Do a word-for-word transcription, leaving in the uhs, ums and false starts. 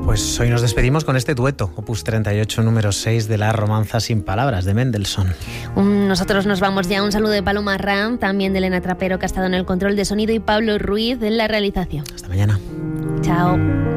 Pues hoy nos despedimos con este dueto, opus treinta y ocho, número seis de la Romanza sin palabras, de Mendelssohn. Um, nosotros nos vamos ya. Un saludo de Paloma Ram, también de Elena Trapero, que ha estado en el control de sonido, y Pablo Ruiz en la realización. Hasta mañana. Chao.